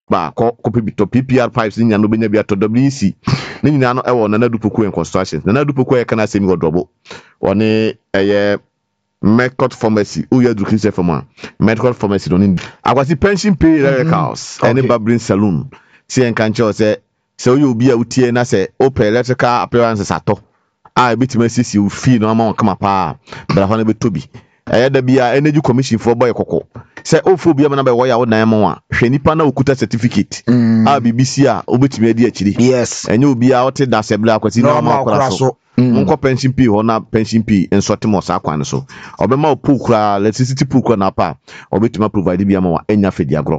ba copy to PPR pipes nya no benya bia to WC ne nyina no ewo na Dupoku and construction na Dupoku e kana semi wodrobo one medical pharmacy uya education from medical pharmacy no ni akwasi pension pay electricals any barbering saloon see enkanche say you obi a utie na say open electrical appliances ato a bitima sisi u fee no ama kama pa bra ho na betobi da bia energy commission for boy kokko say ofo bia na be wo ya wo nan mo a hwe nipa na okuta certificate a BBC a obetimi adi akiri yes enye obi a wote da sebla akwati na ma akora so nko pension pay ho na pension pay ensorte mo sa kwan so obema pool kra electricity pool kra na pa obetimi provide bia ma wa enya fedi agro